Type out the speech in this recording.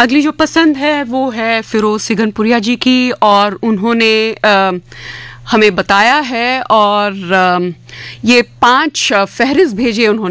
अगली जो पसंद है वो है फिरोज सिगनपुरिया जी की, और उन्होंने हमें बताया है, और ये 5 फहरिस्त भेजे उन्होंने